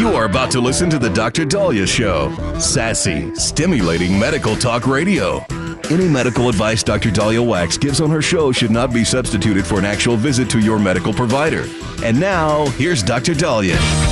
You are about to listen to the Dr. Daliah Show. Sassy, stimulating medical talk radio. Any medical advice Dr. Daliah Wax gives on her show should not be substituted for an actual visit to your medical provider. And now, here's Dr. Daliah.